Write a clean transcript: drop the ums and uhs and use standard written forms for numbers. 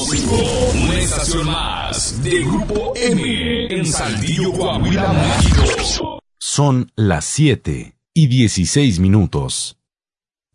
105, una estación más de Grupo M en Saltillo, Coahuila, México. Son las 7:16.